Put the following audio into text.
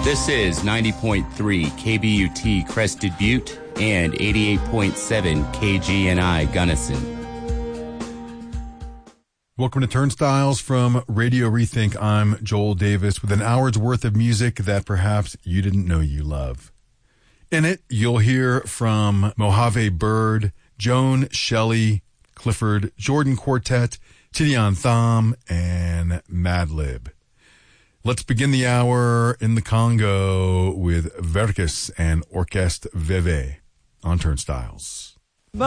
This is 90.3 KBUT Crested Butte and 88.7 KGNI Gunnison. Welcome to Turnstiles from Radio Rethink. I'm Joel Davis with an hour's worth of music that perhaps you didn't know you love. In it, you'll hear from Mojave Bird, Joan Shelley, Clifford Jordan Quartet, Tidiane Thom, and Madlib. Let's begin the hour in the Congo with Verkis and Orchestre Veve on Turnstiles.